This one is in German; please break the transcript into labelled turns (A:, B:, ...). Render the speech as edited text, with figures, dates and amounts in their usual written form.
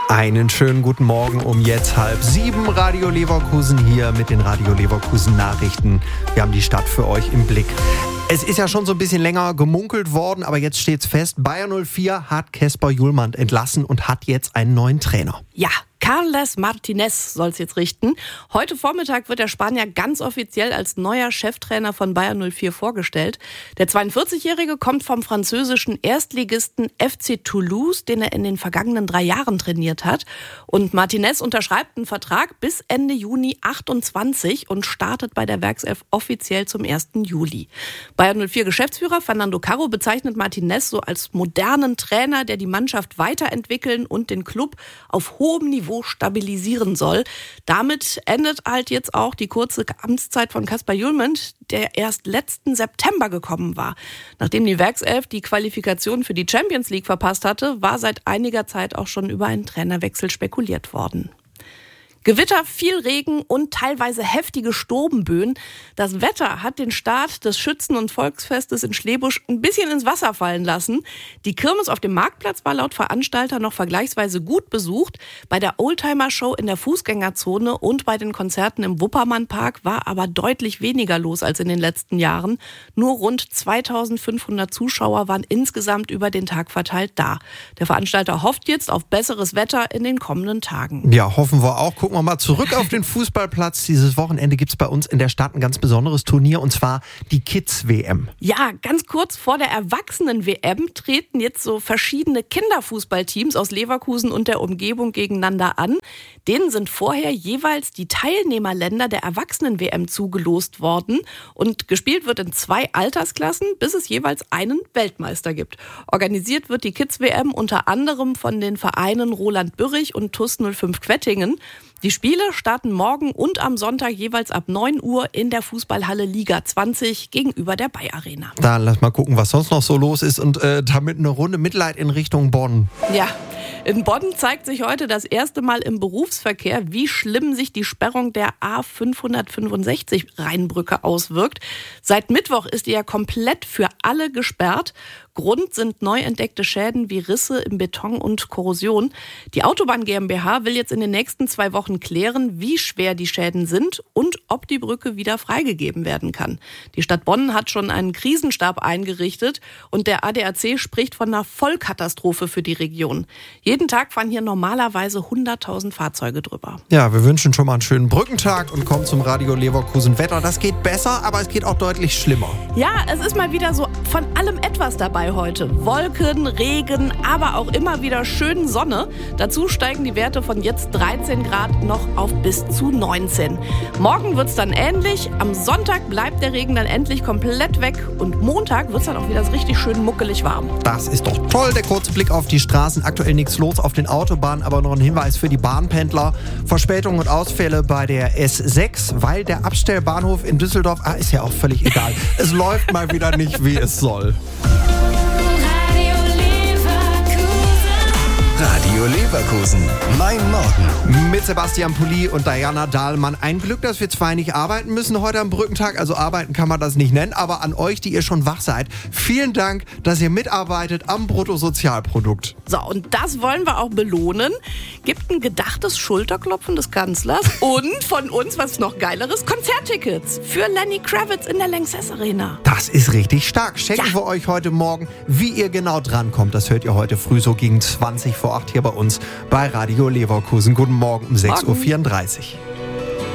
A: Einen schönen guten Morgen um jetzt 6:30. Radio Leverkusen hier mit den Radio Leverkusen Nachrichten. Wir haben die Stadt für euch im Blick. Es ist ja schon so ein bisschen länger gemunkelt worden, aber jetzt steht's fest. Bayer 04 hat Kesper Hjulmand entlassen und hat jetzt einen neuen Trainer.
B: Ja, Carles Martinez soll es jetzt richten. Heute Vormittag wird der Spanier ganz offiziell als neuer Cheftrainer von Bayer 04 vorgestellt. Der 42-Jährige kommt vom französischen Erstligisten FC Toulouse, den er in den vergangenen 3 Jahren trainiert hat. Und Martinez unterschreibt einen Vertrag bis Ende Juni 28 und startet bei der Werkself offiziell zum 1. Juli. Bayer 04 Geschäftsführer Fernando Carro bezeichnet Martinez so als modernen Trainer, der die Mannschaft weiterentwickeln und den Club auf hohem Niveau stabilisieren soll. Damit endet halt jetzt auch die kurze Amtszeit von Kesper Hjulmand, der erst letzten September gekommen war. Nachdem die Werkself die Qualifikation für die Champions League verpasst hatte, war seit einiger Zeit auch schon über einen Trainerwechsel spekuliert worden. Gewitter, viel Regen und teilweise heftige Sturmböen. Das Wetter hat den Start des Schützen- und Volksfestes in Schlebusch ein bisschen ins Wasser fallen lassen. Die Kirmes auf dem Marktplatz war laut Veranstalter noch vergleichsweise gut besucht. Bei der Oldtimer-Show in der Fußgängerzone und bei den Konzerten im Wuppermannpark war aber deutlich weniger los als in den letzten Jahren. Nur rund 2500 Zuschauer waren insgesamt über den Tag verteilt da. Der Veranstalter hofft jetzt auf besseres Wetter in den kommenden Tagen.
A: Ja, hoffen wir auch. Gucken wir mal zurück auf den Fußballplatz. Dieses Wochenende gibt es bei uns in der Stadt ein ganz besonderes Turnier, und zwar die Kids-WM.
B: Ja, ganz kurz vor der Erwachsenen-WM treten jetzt so verschiedene Kinderfußballteams aus Leverkusen und der Umgebung gegeneinander an. Denen sind vorher jeweils die Teilnehmerländer der Erwachsenen-WM zugelost worden. Und gespielt wird in 2 Altersklassen, bis es jeweils einen Weltmeister gibt. Organisiert wird die Kids-WM unter anderem von den Vereinen Roland Bürrich und TuS 05 Quettingen. Die Spiele starten morgen und am Sonntag jeweils ab 9 Uhr in der Fußballhalle Liga 20 gegenüber der Bayer Arena.
A: Dann lass mal gucken, was sonst noch so los ist, und damit eine Runde Mitleid in Richtung Bonn.
B: Ja. In Bonn zeigt sich heute das erste Mal im Berufsverkehr, wie schlimm sich die Sperrung der A565 Rheinbrücke auswirkt. Seit Mittwoch ist die ja komplett für alle gesperrt. Grund sind neu entdeckte Schäden wie Risse im Beton und Korrosion. Die Autobahn GmbH will jetzt in den nächsten 2 Wochen klären, wie schwer die Schäden sind und ob die Brücke wieder freigegeben werden kann. Die Stadt Bonn hat schon einen Krisenstab eingerichtet und der ADAC spricht von einer Vollkatastrophe für die Region. Jeden Tag fahren hier normalerweise 100.000 Fahrzeuge drüber.
A: Ja, wir wünschen schon mal einen schönen Brückentag und kommen zum Radio Leverkusen Wetter. Das geht besser, aber es geht auch deutlich schlimmer.
B: Ja, es ist mal wieder so von allem etwas dabei heute. Wolken, Regen, aber auch immer wieder schön Sonne. Dazu steigen die Werte von jetzt 13 Grad noch auf bis zu 19. Morgen wird es dann ähnlich. Am Sonntag bleibt der Regen dann endlich komplett weg. Und Montag wird es dann auch wieder so richtig schön muckelig warm.
A: Das ist doch toll, der kurze Blick auf die Straßen. Aktuell nichts los auf den Autobahnen, aber noch ein Hinweis für die Bahnpendler. Verspätungen und Ausfälle bei der S6, weil der Abstellbahnhof in Düsseldorf, ist ja auch völlig egal. Es läuft mal wieder nicht, wie es soll.
C: Radio Leverkusen, mein Morgen.
A: Mit Sebastian Pulli und Diana Dahlmann. Ein Glück, dass wir 2 nicht arbeiten müssen heute am Brückentag. Also arbeiten kann man das nicht nennen. Aber an euch, die ihr schon wach seid, vielen Dank, dass ihr mitarbeitet am Bruttosozialprodukt.
B: So, und das wollen wir auch belohnen. Gibt ein gedachtes Schulterklopfen des Kanzlers und von uns, was noch Geileres, Konzerttickets für Lenny Kravitz in der Lanxess Arena.
A: Das ist richtig stark. Schenken wir euch heute Morgen. Wie ihr genau drankommt, das hört ihr heute früh so gegen 20 vor 8 hier bei uns bei Radio Leverkusen. Guten Morgen um 6:34 Uhr.